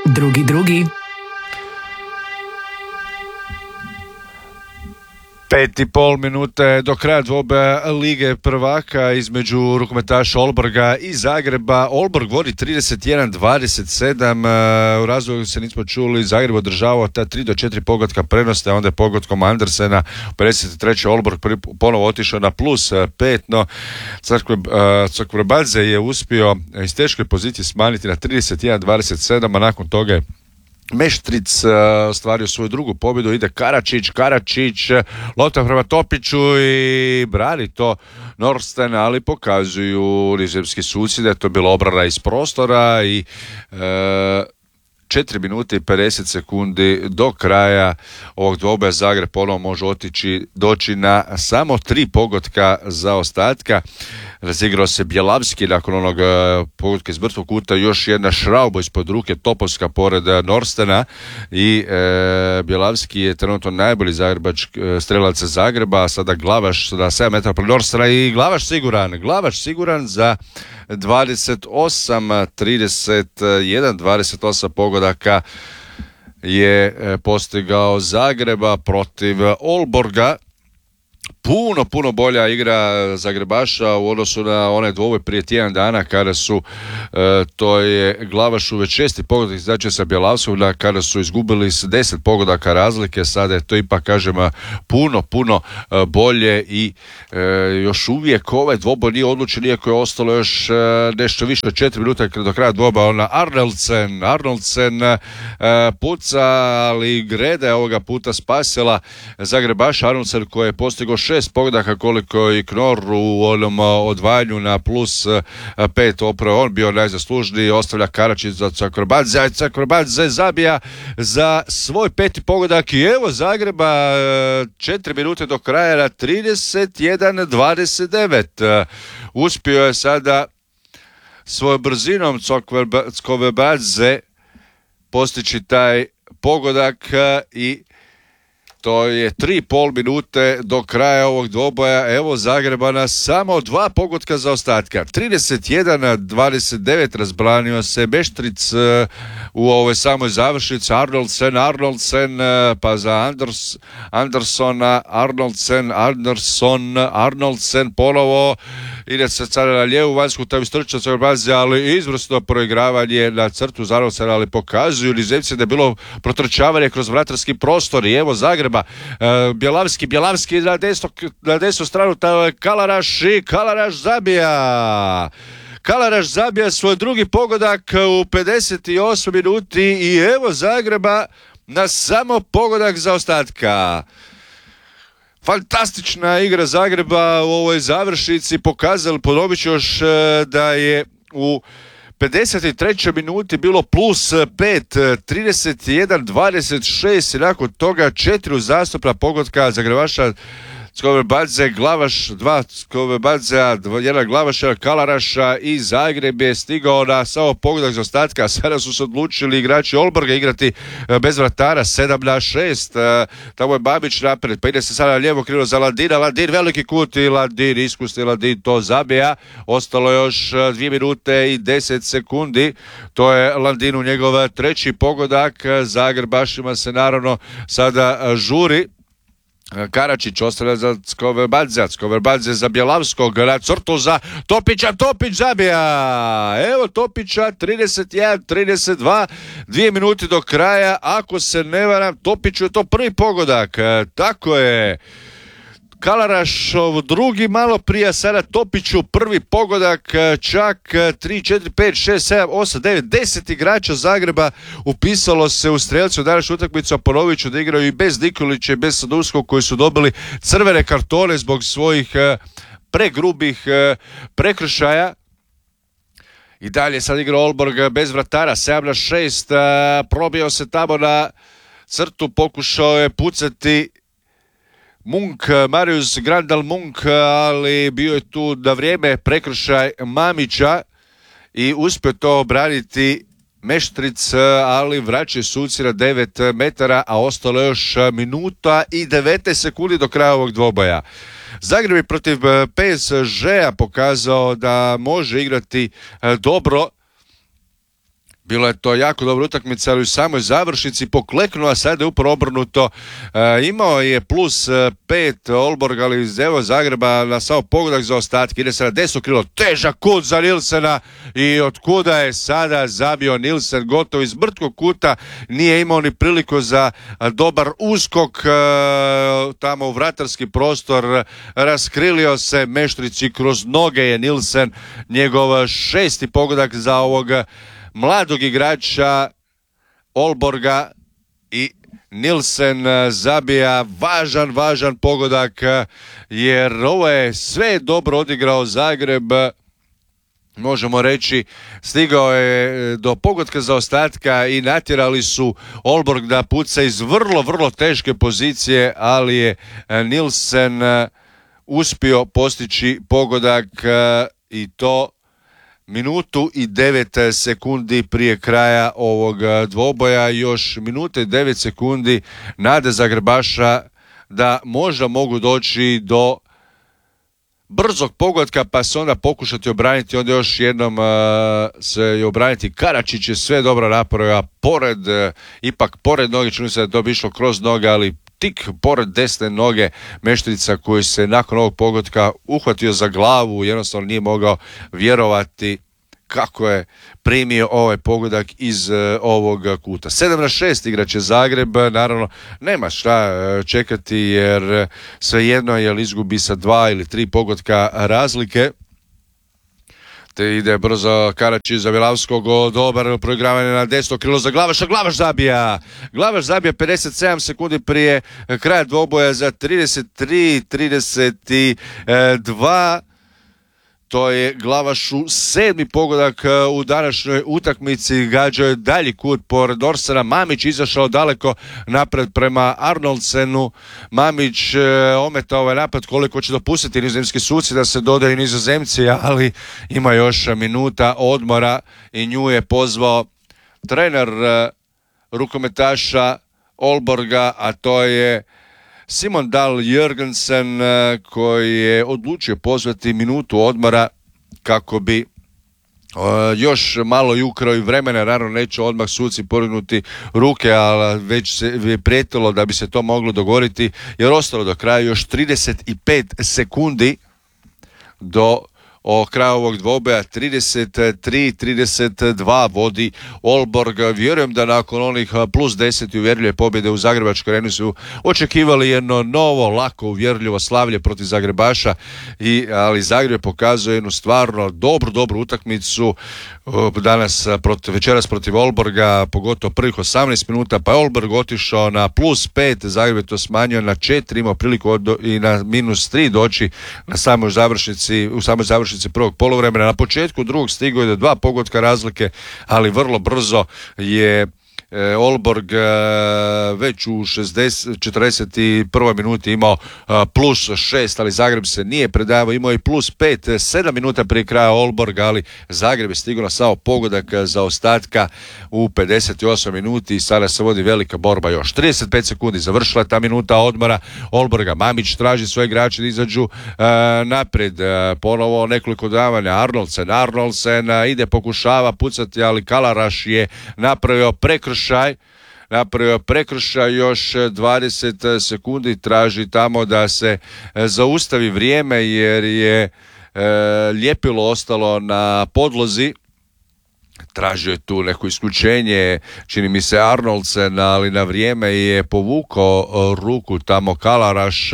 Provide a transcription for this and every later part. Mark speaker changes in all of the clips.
Speaker 1: drugi.
Speaker 2: 5,5 minute do kraja dvoboja Lige prvaka između rukometaša Olborga i Zagreba. Olborg vodi 31-27, u razvoju se nismo čuli, Zagreb održavao ta 3 do 4 pogotka prednosti, a onda je pogodkom Andersena u 53. Olborg ponovo otišao na plus 5, no Cakvrbadze je uspio iz teške pozicije smanjiti na 31-27, a nakon toga je Meštric ostvario svoju drugu pobjedu, ide Karačić, lopta prema Topiću i brani to Norsten, ali pokazuju nizozemski suci da je to bila obrana iz prostora i 4 minute i 50 sekundi do kraja ovog dvoboja Zagreb ponovo može doći na samo 3 pogotka zaostatka. Razigrao se Bjelavski nakon onog pogotka iz mrtvog kuta, još jedna šrauba ispod ruke Topovska pored Norstena i Bjelavski je trenutno najbolji strelac Zagreba, sada Glavaš na 7 metara pro Norstena i Glavaš siguran za 28 pogodaka je postigao Zagreba protiv Olborga. Puno bolja igra Zagrebaša u odnosu na onaj dvoboj prije tjedan dana kada su to je Glavaš u već 6. pogodak znači sa Bjelavskom, kada su izgubili s 10 pogodaka razlike. Sada je to ipak, kažem, puno bolje i još uvijek ovaj dvoboj nije odlučen, iako je ostalo još nešto više od 4 minuta do kraja dvoboja. Arnoldsen puca, ali Greda je ovoga puta spasila Zagrebaša. Arnoldsen koji je postigao 6 pogodaka koliko i Knor u onom odvajanju na plus 5, opravo on bio najzaslužniji, ostavlja Karačić za Cakvrbadze zabija za svoj 5. pogodak i evo Zagreba 4 minute do kraja na 31-29. Uspio je sada svojom brzinom Cakvrbadze postići taj pogodak i to je 3,5 minute do kraja ovog dvoboja. Evo Zagreba na samo 2 pogotka za ostatka. 31-29 razbranio se Meštric u ovoj samoj završnici. Arnoldsen pa za Andersona, Arnoldsen ponovo ide se sada na lijevu vanjsku tam istrča Cakvrbadze, ali izvrsno proigravanje na crtu za Arnoldsena, ali pokazuju nizozemci da je bilo protrčavanje kroz vratarski prostor i evo Zagreba. Bjelavski na desnu stranu Kalaraš i Kalaraš zabija svoj drugi pogodak u 58 minuti i evo Zagreba na samo pogodak zaostatka. Fantastična igra Zagreba u ovoj završnici, ponovit ću još da je u 53. minuti bilo plus 5, 31-26 i nakon toga 4 uzastopna pogotka Zagrebaša Cakvrbadze, Glavaš 2 Cakvrbadzea, 1 Glavaša, Kalaraša i Zagreb je stigao na samo pogodak za ostatka. Sada su se odlučili igrači Olborga igrati bez vratara 7-6. Tamo je Babić napred, pa ide se sada na lijevo krilo za Ladina. Ladin veliki kut i iskusni Ladin to zabija. Ostalo još 2 minute i 10 sekundi. To je Ladinu njegov 3. pogodak. Zagrebašima se naravno sada žuri. Karačić ostavlja za Cakvrbadze za Bjelavskog na crtu za Topića, Topić zabija. Evo Topića 31-32, 2 minuti do kraja, ako se ne varam Topiću je to prvi pogodak, tako je. Kalarašov drugi malo prije, sada Topiću prvi pogodak, čak 3, 4, 5, 6, 7, 8, 9, 10 igrača Zagreba upisalo se u strelcu današnju utakmicu, a ponovit ću da igraju i bez Nikolića i bez Sadurskog koji su dobili crvene kartone zbog svojih pregrubih prekršaja. I dalje sad igra Olborg bez vratara 7-6, probio se tamo na crtu, pokušao je pucati Marius Grandal Munk, ali bio je tu na vrijeme prekršaj Mamića i uspio to obraniti Meštric, ali vraćaju suci na 9 metara, a ostalo je još minuta i 19 sekundi do kraja ovog dvoboja. Zagreb je protiv PSG-a pokazao da može igrati dobro. Bilo je to jako dobra utakmica, ali u samoj završnici pokleknuo, a sad je upravo obrnuto. Imao je plus 5 Olborg, ali iz evo Zagreba na samo pogodak za ostatke. Ide se na desno krilo, težak kut za Nilsena i od kuda je sada zabio Nilsen gotovo iz mrtkog kuta. Nije imao ni priliku za dobar uskok tamo u vratarski prostor. Raskrilio se Meštrić kroz noge je Nilsen, njegov 6. pogodak za ovog mladog igrača Olborga i Nilsen zabija važan pogodak, jer ovo je sve dobro odigrao Zagreb. Možemo reći, stigao je do pogotka za ostatka i natjerali su Olborg da puca iz vrlo teške pozicije, ali je Nilsen uspio postići pogodak i to minutu i 9 sekundi prije kraja ovog dvoboja. Još minute i 9 sekundi nade Zagrebaša da možda mogu doći do brzog pogotka, pa se onda pokušati obraniti. Onda još jednom se i obraniti. Karačić je sve dobro napravio, ipak pored noge, čini se da je to bi išlo kroz noge, ali tik pored desne noge Meštrica, koji se nakon ovog pogotka uhvatio za glavu, jednostavno nije mogao vjerovati kako je primio ovaj pogodak iz ovog kuta. 7-6 igraće Zagreb, naravno nema šta čekati, jer svejedno je li izgubi sa 2 ili 3 pogotka razlike. Te ide brzo Karačić za Bilavskog, dobar proigravanje na desno krilo za Glavaša, Glavaš zabija 57 sekundi prije kraja dvoboja za 33-32. To je Glavašu 7. pogodak u današnjoj utakmici. Gađao je dalji kut pored Orsena. Mamić izašao daleko napred prema Arnoldsenu. Mamić ometao ovaj napad koliko će dopustiti nizozemski suci da se dodaju Nizozemci, ali ima još minuta odmora i nju je pozvao trener rukometaša Olborga, a to je Simon Dahl Jørgensen, koji je odlučio pozvati minutu odmora kako bi još malo i ukrao i vremena. Naravno neće odmah suci podignuti ruke, ali već se je prijetilo da bi se to moglo dogoditi, jer ostalo do kraja još 35 sekundi do kraja ovog dvoboja. 33-32 vodi Olborg. Vjerujem da nakon onih plus 10 uvjerljive pobjede u Zagrebačkoj areni su očekivali jedno novo, lako, uvjerljivo slavlje protiv Zagrebaša, ali Zagreb pokazuje jednu stvarno dobru utakmicu večeras protiv Olborga, pogotovo prvih 18 minuta, pa je Olborg otišao na plus 5, Zagreb je to smanjio na 4, imao priliku i na minus 3 doći u samoj završnici prvog poluvremena. Na početku drugog stigao je do 2 pogotka razlike, ali vrlo brzo je Olborg već u 41. minuti imao plus 6, ali Zagreb se nije predavao, imao i plus 5 7 minuta prije kraja Olborg, ali Zagreb je stigao na samo pogodak za ostatka u 58 minuti i sada se vodi velika borba. Još 35 sekundi završila ta minuta odmora Olborga. Mamić traži svoje igrače da izađu naprijed, ponovo nekoliko davanja. Arnoldsen ide, pokušava pucati, ali Kalaraš je napravio prekršaj, još 20 sekundi traži tamo da se zaustavi vrijeme, jer je ljepilo ostalo na podlozi. Tražio je tu neko isključenje, čini mi se Arnoldsen, ali na vrijeme je povukao ruku tamo Kalaraš.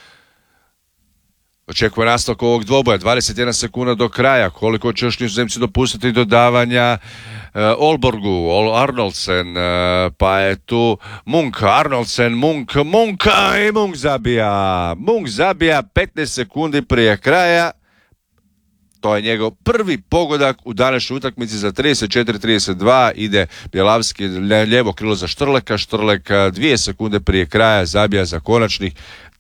Speaker 2: Očekuje nastavak ovog dvoboja, 21 sekunda do kraja. Koliko će još Nizozemci dopustiti dodavanja Olborgu? Arnoldsen, pa je tu Munk, Arnoldsen, Munk i Munk zabija 15 sekundi prije kraja. To je njegov prvi pogodak u današnjoj utakmici za 34-32. Ide Bjelavski lijevo krilo za Štrleka. Štrlek 2 sekunde prije kraja zabija za konačnih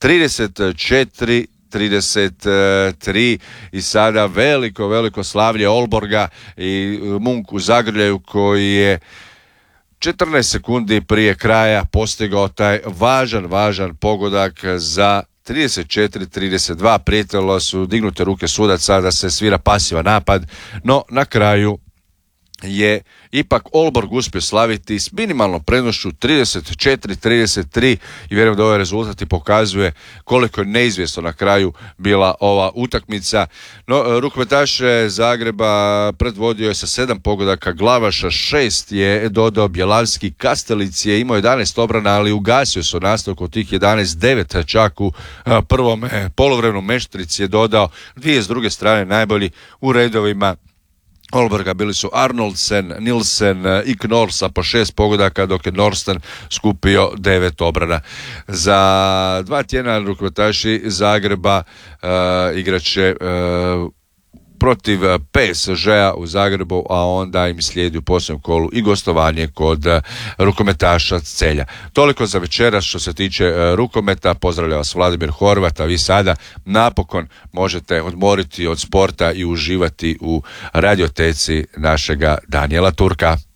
Speaker 2: 34-33 i sada veliko slavlje Olborga i Munk u zagrljaju, koji je 14 sekundi prije kraja postigao taj važan pogodak za 34-32. Prijetilo su dignute ruke sudaca da se svira pasivan napad, no na kraju je ipak Aalborg uspio slaviti s minimalnom prednošću 34-33 i vjerujem da ovaj rezultat i pokazuje koliko je neizvjesno na kraju bila ova utakmica. No, rukometaše Zagreba predvodio je sa 7 pogodaka Glavaša, 6 je dodao Bjelavski, Kastelic je imao 11 obrana, ali ugasio se u nastavku od tih 11, 9 čak u prvom poluvremenu. Meštric je dodao, dvije s druge strane najbolji u redovima Aalborga bili su Arnoldsen, Nilsen i Knor sa po 6 pogodaka, dok je Norsten skupio 9 obrana. Za 2 tjedna rukometaši Zagreba igraće protiv PSG-a u Zagrebu, a onda im slijedi u posljednjem kolu i gostovanje kod rukometaša Celja. Toliko za večeras što se tiče rukometa. Pozdravlja vas Vladimir Horvat, a vi sada napokon možete odmoriti od sporta i uživati u radioteci našega Danijela Turka.